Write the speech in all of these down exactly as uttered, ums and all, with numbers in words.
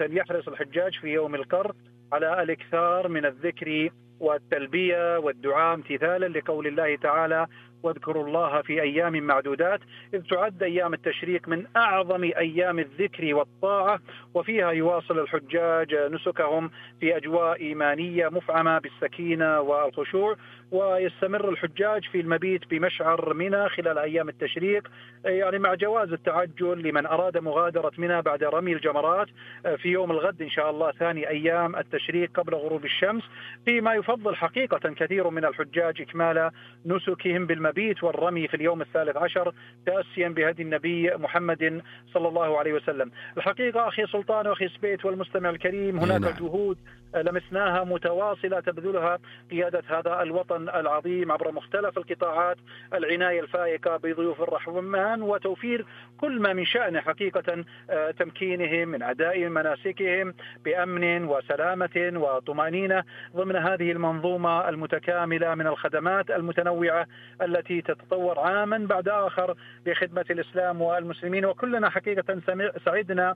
يحرص الحجاج في يوم القر على الإكثار من الذكر والتلبية والدعاء امتثالا لقول الله تعالى: واذكروا الله في أيام معدودات، إذ تعد أيام التشريق من أعظم أيام الذكر والطاعة، وفيها يواصل الحجاج نسكهم في أجواء إيمانية مفعمة بالسكينة والخشوع، ويستمر الحجاج في المبيت بمشعر منى خلال أيام التشريق، يعني مع جواز التعجل لمن أراد مغادرة منى بعد رمي الجمرات في يوم الغد إن شاء الله ثاني أيام التشريق قبل غروب الشمس، فيما يفضل حقيقة كثير من الحجاج إكمال نسكهم بالمبيت والرمي في اليوم الثالث عشر تأسيا بهدي النبي محمد صلى الله عليه وسلم. الحقيقة أخي سلطان وأخي سبيت والمستمع الكريم، هناك نعم. جهود لمسناها متواصلة تبذلها قيادة هذا الوطن العظيم عبر مختلف القطاعات، العناية الفائقة بضيوف الرحمن وتوفير كل ما من شأنه حقيقة تمكينهم من أداء مناسكهم بأمن وسلامة وطمأنينة ضمن هذه المنظومة المتكاملة من الخدمات المتنوعة التي تتطور عاما بعد آخر لخدمة الإسلام والمسلمين. وكلنا حقيقة سعدنا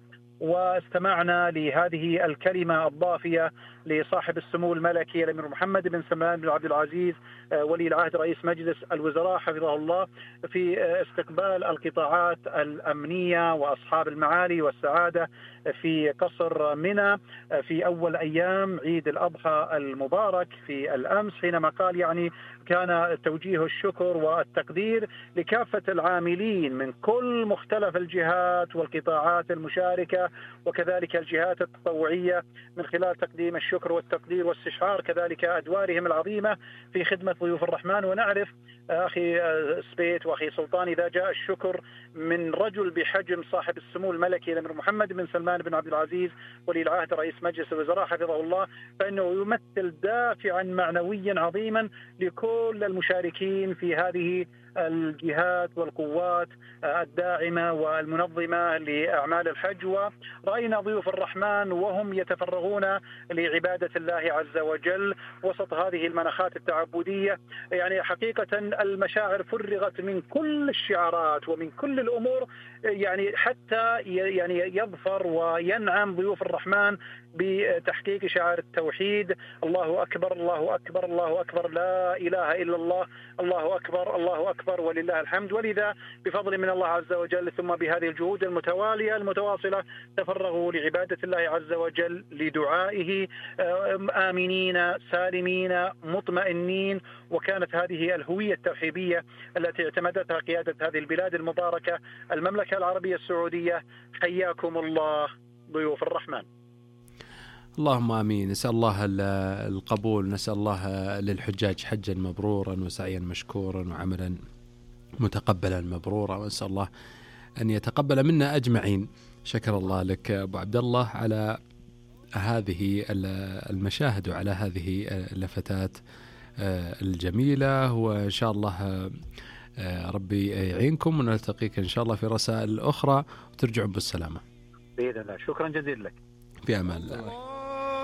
واستمعنا لهذه الكلمة الضافية لصاحب السمو الملكي الأمير محمد بن سلمان بن عبد العزيز ولي العهد رئيس مجلس الوزراء حفظه الله في استقبال القطاعات الأمنية وأصحاب المعالي والسعادة في قصر منى في أول أيام عيد الأضحى المبارك في الأمس، حينما قال يعني كان توجيه الشكر والتقدير لكافة العاملين من كل مختلف الجهات والقطاعات المشاركة وكذلك الجهات التطوعية من خلال تقديم الشكر والتقدير واستشعار كذلك أدوارهم العظيمة في خدمة ضيوف الرحمن. ونعرف أخي سبيت وأخي سلطان إذا جاء الشكر من رجل بحجم صاحب السمو الملكي الأمير محمد بن سلمان بن عبد العزيز ولي العهد رئيس مجلس الوزراء حفظه الله، فإنه يمثل دافعا معنويا عظيما لكل المشاركين في هذه الجهات والقوات الداعمة والمنظمة لأعمال الحج. ورأينا ضيوف الرحمن وهم يتفرغون لعبادة الله عز وجل وسط هذه المناخات التعبدية، يعني حقيقة المشاعر فرغت من كل الشعارات ومن كل الأمور، يعني حتى يعني يظفر وينعم ضيوف الرحمن بتحقيق شعار التوحيد: الله أكبر الله أكبر الله أكبر لا إله إلا الله الله أكبر الله أكبر ولله الحمد. ولذا بفضل من الله عز وجل ثم بهذه الجهود المتوالية المتواصلة تفرغوا لعبادة الله عز وجل لدعائه آمنين سالمين مطمئنين، وكانت هذه الهوية الترحيبية التي اعتمدتها قيادة هذه البلاد المباركة المملكة العربية السعودية. حياكم الله ضيوف الرحمن. اللهم آمين. نسأل الله القبول، نسأل الله للحجاج حجا مبرورا وسعيا مشكورا وعملا متقبلا مبرورا، ونسأل الله أن يتقبل منا أجمعين. شكر الله لك أبو عبد الله على هذه المشاهد وعلى هذه اللفتات الجميلة، وإن شاء الله ربي يعينكم ونلتقيك إن شاء الله في رسائل أخرى وترجعون بالسلامة بإذن الله. شكرا جزيلا لك. في أمان الله.